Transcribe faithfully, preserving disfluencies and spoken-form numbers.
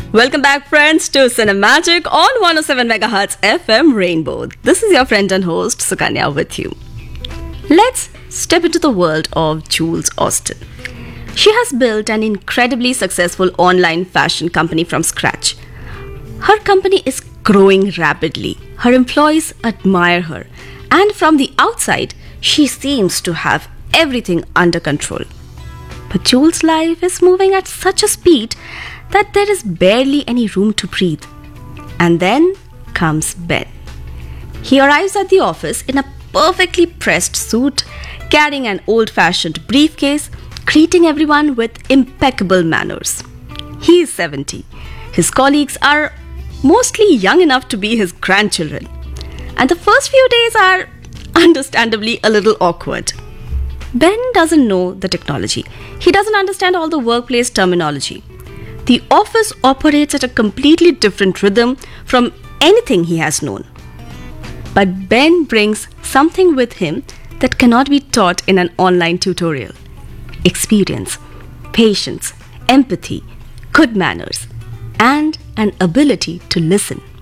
Welcome back, friends, to Cinemagic on one oh seven megahertz F M Rainbow. This is your friend and host, Sukanya, with you. Let's step into the world of Jules Austin. She has built an incredibly successful online fashion company from scratch. Her company is growing rapidly. Her employees admire her. And from the outside, she seems to have everything under control. But Jules' life is moving at such a speed that there is barely any room to breathe. And then comes Ben. He arrives at the office in a perfectly pressed suit, carrying an old-fashioned briefcase, greeting everyone with impeccable manners. He is seventy. His colleagues are mostly young enough to be his grandchildren. And the first few days are understandably a little awkward. Ben doesn't know the technology. He doesn't understand all the workplace terminology. The office operates at a completely different rhythm from anything he has known. But Ben brings something with him that cannot be taught in an online tutorial. Experience, patience, empathy, good manners, and an ability to listen.